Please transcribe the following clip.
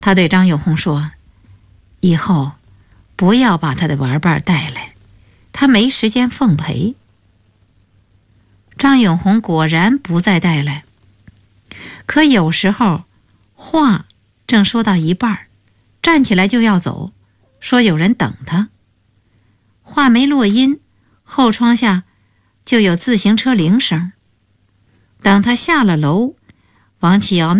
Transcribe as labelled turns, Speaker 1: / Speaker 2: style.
Speaker 1: 他对张永红说：“以后不要把他的玩伴带来，他没时间奉陪。”张永红果然不再带来。可有时候话正说到一半，站起来就要走，说有人等他。话没落音，后窗下就有自行车铃声。等他下了楼，王启尧